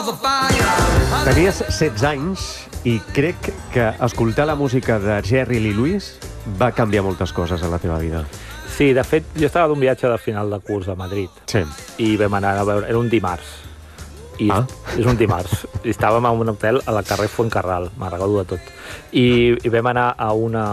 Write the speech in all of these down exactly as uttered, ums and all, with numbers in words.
Tenies setze anys i crec que escoltar la música de Jerry Lee Lewis va canviar moltes coses a la teva vida. Sí, de fet, jo estava d'un viatge de final de curs a Madrid. Sí. I vam anar a veure... Era un dimarts. I ah. És un dimarts. I estàvem en un hotel a la carrer Fuencarral, me'n recordo de tot. I, i vam anar a una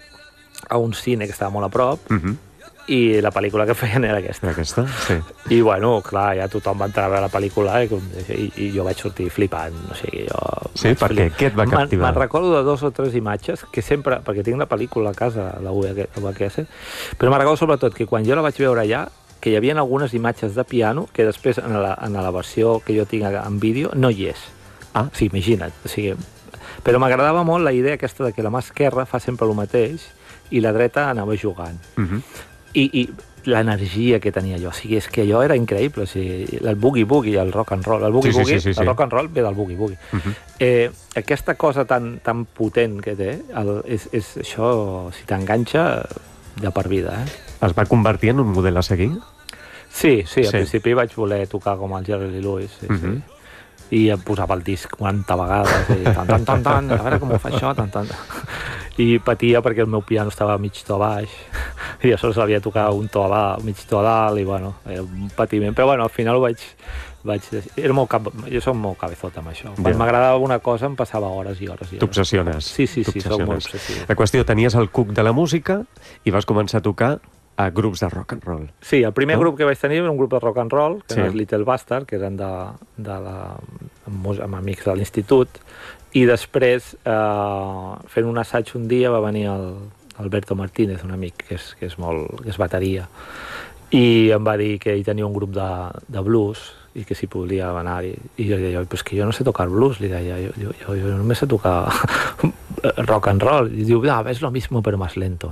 a un cine que estava molt a prop, uh -huh. i la pel·lícula que feien era aquesta. Aquesta, sí. I, bueno, clar, ja tothom va entrar a veure la pel·lícula i, i, i jo vaig sortir flipant. O sigui, jo sí, per què? Què et va captivar? Me'n recordo de dos o tres imatges que sempre... Perquè tinc la pel·lícula a casa, la U H S, però me'n recordo sobretot que quan jo la vaig veure allà, que hi havia algunes imatges de piano que després en la, en la versió que jo tinc en vídeo no hi és. Ah. Sí, imagina't. O sigui, però m'agradava molt la idea aquesta de que la mà esquerra fa sempre el mateix i la dreta anava jugant. Uh -huh. I, i l'energia que tenia jo, o sigui, és que allò era increïble, o sigui, el boogie-boogie, el rock and roll, el boogie-boogie, sí, sí, sí, sí. El rock and roll ve del boogie-boogie. Uh -huh. eh, aquesta cosa tan, tan potent que té, el, és, és això, si t'enganxa, de per vida, eh? Es va convertir en un model a seguir? Sí, sí, al sí. principi vaig voler tocar com el Jerry Lee Lewis, sí, uh -huh. sí. I em posava el disc quaranta vegades, i tan, tan, tan, tan, a veure com ho fa això, tan, tan. I patia perquè el meu piano estava mig to a baix, i això s'havia tocat un to a baix, mig to a dalt, i bueno, un patiment, però bueno, al final ho vaig... vaig era molt cap, jo soc molt cabezota amb això. Quan m'agradava una cosa em passava hores i hores i hores. T'obsessiones. Sí, sí, sí, soc molt obsessiu. La qüestió, tenies el cuc de la música i vas començar a tocar a grups de rock and roll. Sí, el primer no? grup que vaig tenir era un grup de rock and roll, que sí. era Little Bastard, que eren de, de la, amb, amb amics de l'institut, i després, eh, fent un assaig un dia, va venir el Alberto Martínez, un amic que és, que és, molt, que és bateria, i em va dir que ell tenia un grup de, de blues, i que s'hi podia anar, i, i jo deia, pues que jo no sé tocar blues, li deia, jo, jo, jo, jo només sé tocar rock and roll, i diu, ah, és lo mismo però más lento.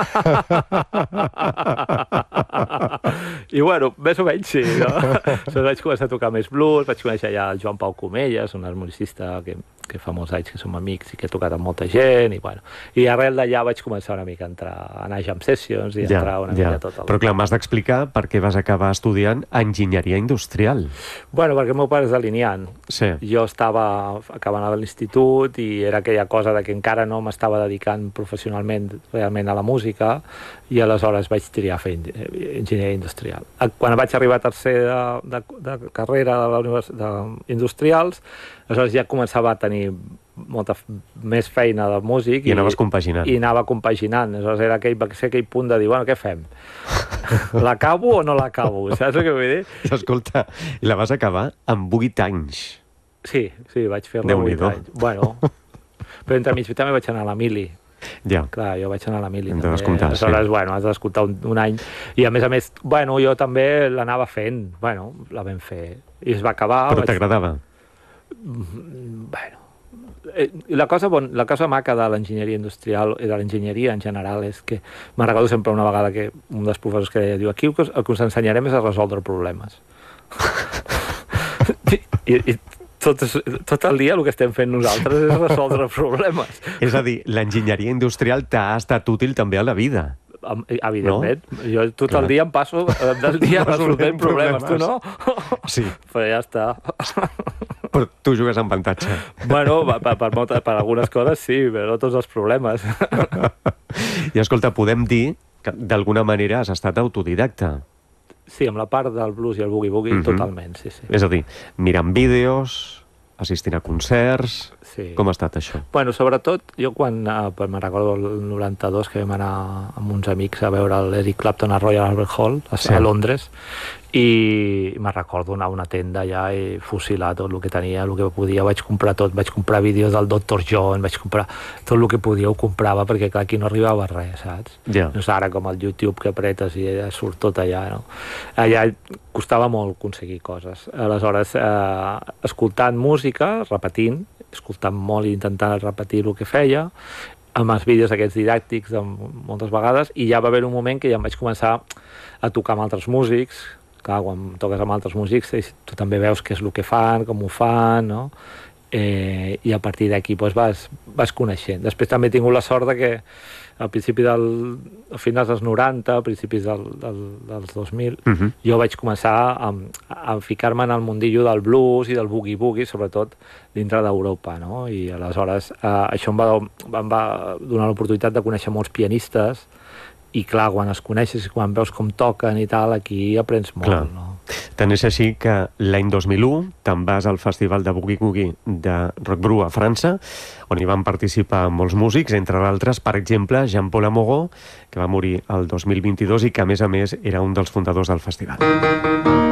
I bueno, més o menys sí, no? Llavors vaig començar a tocar més blues, vaig conèixer ja el Joan Pau Comelles, un harmonicista que, que fa molts anys que som amics i que ha tocat amb molta gent, i bueno, i arrel d'allà vaig començar una mica a entrar, a anar a jam sessions i a ja, entrar una ja. mica tot el... Però clar, m'has d'explicar per què vas acabar estudiant enginyeria industrial. Bueno, perquè el meu pare és delineant. Sí. Jo estava acabant a l'institut i era aquella cosa de que encara no m'estava dedicant professionalment realment a la música, i aleshores vaig triar fer enginyeria industrial. Quan vaig arribar a tercer de, de, de carrera de la universitat d'industrials, aleshores ja començava a tenir molta més feina de músic i, i anaves compaginant. I anava compaginant. Aleshores era aquell, va ser aquell punt de dir, bueno, què fem? L'acabo o no l'acabo? Saps el que vull dir? I escolta, i la vas acabar amb vuit anys. Sí, sí, vaig fer-la vuit anys. Bueno, però entremig també vaig anar a la mili. Ja. Clar, jo vaig anar a la mili. Hem de descomptar, sí. Aleshores, bueno, has d'escoltar un, un any. I a més a més, bueno, jo també l'anava fent. Bueno, la vam fer. I es va acabar. Però vaig... t'agradava? Bueno, la cosa, bon, la cosa maca de l'enginyeria industrial i de l'enginyeria en general és que me'n recordo sempre una vegada que un dels professors que deia, diu, aquí el que us ensenyarem és a resoldre problemes. I, i tot, tot el dia el que estem fent nosaltres és resoldre problemes. És a dir, l'enginyeria industrial t'ha estat útil també a la vida. Evidentment. No? Jo tot Clar. el dia em passo del dia resolvent problemes. Tu no? Sí. Però ja està. Però tu jugues amb avantatge. Bueno, per, per, molta, per algunes coses sí, però no tots els problemes. I escolta, podem dir que d'alguna manera has estat autodidacta. Sí, amb la part del blues i el boogie-boogie, uh-huh. totalment, sí, sí. És a dir, mirant vídeos, assistint a concerts... Sí. Com ha estat això? Bueno, sobretot, jo quan, eh, me'n recordo el noranta-dos que vam anar amb uns amics a veure l'Eric Clapton a Royal Albert Hall, a, sí. a Londres, i me'n recordo anar a una tenda allà i fusilar tot el que tenia, el que podia, vaig comprar tot, vaig comprar vídeos del doctor John, vaig comprar tot el que podia, ho comprava, perquè clar, aquí no arribava res, saps? Yeah. No és ara com el YouTube que apretes i ja surt tot allà, no? Allà costava molt aconseguir coses. Aleshores, eh, escoltant música, repetint, escoltant molt i intentant repetir el que feia, amb els vídeos aquests didàctics de moltes vegades, i ja va haver un moment que ja em vaig començar a tocar amb altres músics. Clar, quan toques amb altres músics tu també veus què és el que fan, com ho fan, no? eh, i a partir d'aquí doncs, vas, vas coneixent. Després també he tingut la sort de que al principi del... a finals dels noranta, a principis del, del, dels dos mil, uh-huh. jo vaig començar a, a ficar-me en el mundillo del blues i del boogie-boogie, sobretot dintre d'Europa, no? I aleshores eh, això em va, em va donar l'oportunitat de conèixer molts pianistes i clar, quan els coneixes i quan veus com toquen i tal, aquí aprens molt, clar. No? Tant és així que l'any dos mil u te'n vas al Festival de Boogie Woogie de Roquebrune a França, on hi van participar molts músics, entre d'altres, per exemple, Jean-Paul Amoureux, que va morir el dos mil vint-i-dos i que, a més a més, era un dels fundadors del festival.